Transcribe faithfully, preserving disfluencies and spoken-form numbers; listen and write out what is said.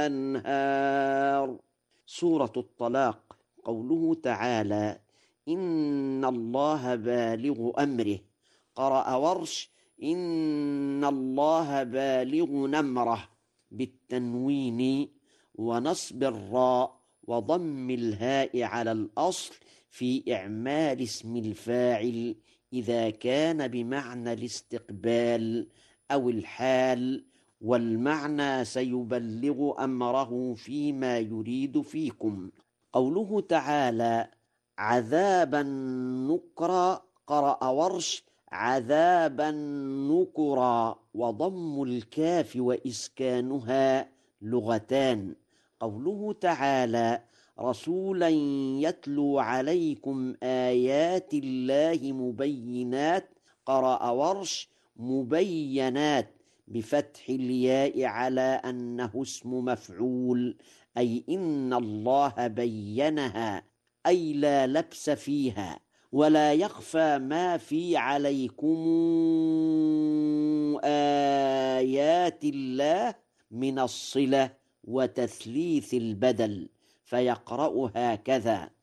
الأنهار. سورة الطلاق. قوله تعالى: إن الله بالغ أمره. قرأ ورش: إن الله بالغ نمره بالتنوين ونصب الراء وضم الهاء على الأصل في إعمال اسم الفاعل إذا كان بمعنى الاستقبال أو الحال، والمعنى سيبلغ أمره فيما يريد فيكم. قوله تعالى: عذابا نكرا. قرأ ورش: عذابا نكرا وضم الكاف وإسكانها لغتان. قوله تعالى: رسولا يتلو عليكم آيات الله مبينات. قرأ ورش: مبينات بفتح الياء على أنه اسم مفعول، أي إن الله بينها، أي لا لبس فيها ولا يخفى ما في عليكم آيات الله من الصلة وتثليث البدل، فيقرأ هكذا: